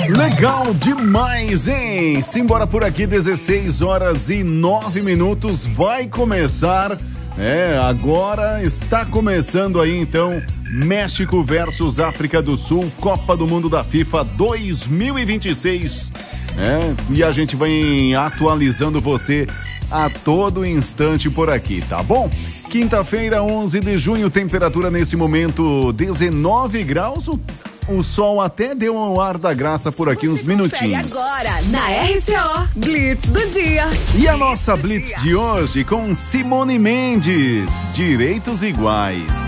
Legal demais, hein? Simbora por aqui, 16 horas e 9 minutos. Vai começar, agora está começando aí então México versus África do Sul, Copa do Mundo da FIFA 2026. E a gente vai atualizando você a todo instante por aqui, tá bom? Quinta-feira, 11 de junho, temperatura nesse momento 19 graus. O sol até deu um ar da graça por aqui, uns minutinhos. Agora, na RCO, Blitz do dia. E a nossa Blitz de hoje com Simone Mendes, Direitos Iguais.